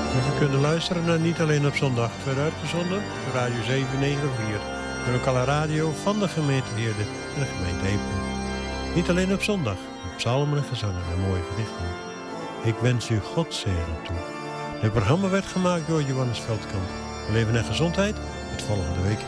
We kunnen luisteren naar Niet Alleen op Zondag. Werd uitgezonden door Radio 794. De lokale radio van de gemeente Heerde en de gemeente Epen. Niet alleen op zondag. Psalmen en gezangen en mooie gedichten. Ik wens u Godzegen toe. Het programma werd gemaakt door Johannes Veldkamp. Leven en gezondheid. Tot volgende week.